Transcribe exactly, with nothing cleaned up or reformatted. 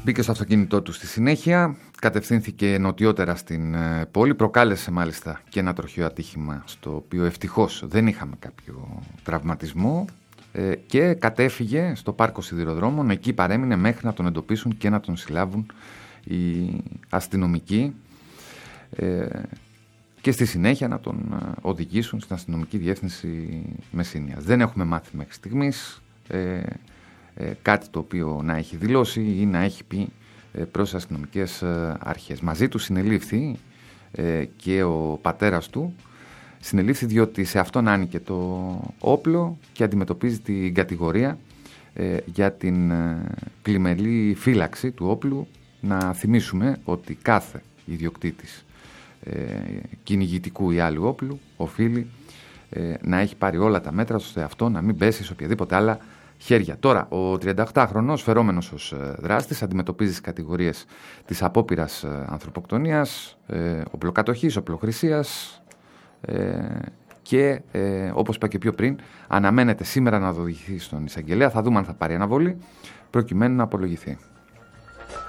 Μπήκε στο αυτοκίνητό του στη συνέχεια, κατευθύνθηκε νοτιότερα στην πόλη, προκάλεσε μάλιστα και ένα τροχαίο ατύχημα στο οποίο ευτυχώς δεν είχαμε κάποιο τραυματισμό και κατέφυγε στο πάρκο σιδηροδρόμων, εκεί παρέμεινε μέχρι να τον εντοπίσουν και να τον συλλάβουν οι αστυνομικοί και στη συνέχεια να τον οδηγήσουν στην αστυνομική διεύθυνση Μεσσηνίας. Δεν έχουμε μάθει μέχρι στιγμής ε, ε, κάτι το οποίο να έχει δηλώσει ή να έχει πει ε, προς τις αστυνομικές ε, αρχές. Μαζί του συνελήφθη ε, και ο πατέρας του. Συνελήφθη διότι σε αυτόν άνοικε το όπλο και αντιμετωπίζει την κατηγορία ε, για την ε, πλημελή φύλαξη του όπλου. Να θυμίσουμε ότι κάθε ιδιοκτήτης ε, κυνηγητικού ή άλλου όπλου οφείλει ε, να έχει πάρει όλα τα μέτρα ώστε αυτό να μην πέσει σε οποιαδήποτε άλλα χέρια. Τώρα, ο τριανταοκτάχρονος φερόμενος ως ε, δράστης αντιμετωπίζει τις κατηγορίες της απόπειρας ε, ανθρωποκτονίας, ε, οπλοκατοχής, οπλοχρησίας ε, και ε, όπως είπα και πιο πριν, αναμένεται σήμερα να οδηγηθεί στον εισαγγελέα. Θα δούμε αν θα πάρει αναβολή προκειμένου να απολογηθεί.